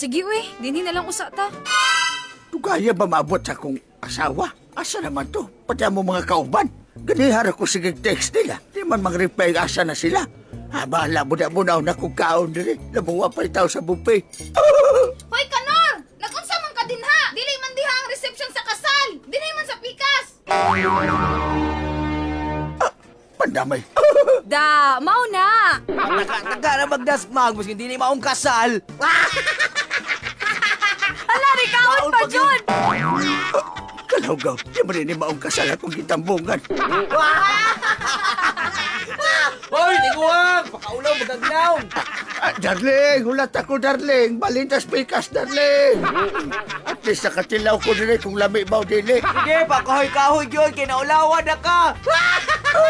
Sige uy, dinhi na lang usa ta. Tugaya ba maabot sa akong asawa? Asa naman to? Pati mo mga kauban. Ganihara ko sige text nila. Di man mag-reply asa na sila. Bahala mo na kong kaon diri. Labuwa pa itaw sa buffet. Hoy, Kanor! Nag-unsa man ka dinha? Dili man diha ang reception sa kasal. Dili man sa pikas. Pandamay. Da, mao na. Taga na magdasmag, maski hindi maong kasal. Hala, rikaon pa, Jud. Kalawgaw, di mo rin maong kasal akong gitambungan. Hoy, tiguang! Pakaulaw, magagnaw! Darling, hulat ako, darling. Balintas pikas, darling. At least nakatilaw ko dili kung lami ba o dili. Sige, pakahoy-kahoy yun, kinaulawan na ka!